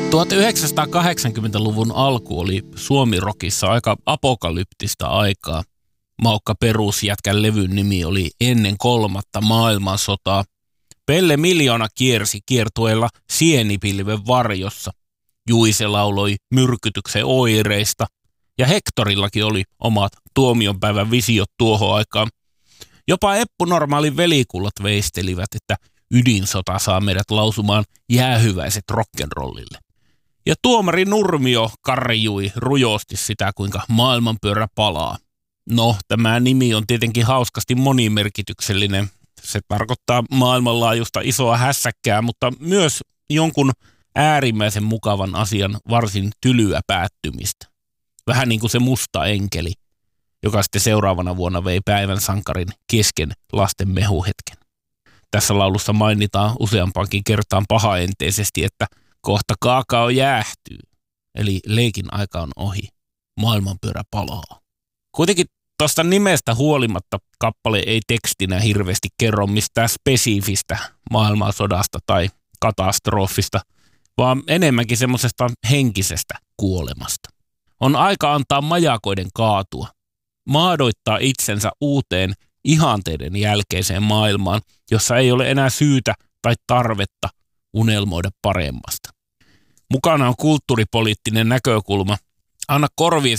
1980-luvun alku oli Suomi-rockissa aika apokalyptista aikaa. Maukka Perusjätkän levyn nimi oli Ennen kolmatta maailmansotaa. Pelle Miljoona kiersi kiertueella Sienipilven varjossa. Juise lauloi myrkytyksen oireista ja Hektorillakin oli omat tuomionpäivän visiot tuohon aikaan. Jopa Eppu Normaalin velikullat veistelivät, että ydinsota saa meidät lausumaan jäähyväiset rock'n'rollille. Ja tuomari Nurmio karjui rujosti sitä, kuinka maailmanpyörä palaa. No, tämä nimi on tietenkin hauskasti monimerkityksellinen. Se tarkoittaa maailmanlaajuista isoa hässäkkää, mutta myös jonkun äärimmäisen mukavan asian varsin tylyä päättymistä. Vähän niin kuin se musta enkeli, joka sitten seuraavana vuonna vei päivän sankarin kesken lasten mehuhetken. Tässä laulussa mainitaan useampaankin kertaan pahaenteisesti, että kohta kaakao jäähtyy, eli leikin aika on ohi. Maailmanpyörä palaa. Kuitenkin tuosta nimestä huolimatta kappale ei tekstinä hirveästi kerro mistään spesifistä maailmansodasta tai katastrofista, vaan enemmänkin semmoisesta henkisestä kuolemasta. On aika antaa majakoiden kaatua, maadoittaa itsensä uuteen ihanteiden jälkeiseen maailmaan, jossa ei ole enää syytä tai tarvetta unelmoida paremmasta. Mukana on kulttuuripoliittinen näkökulma. Anna korviesi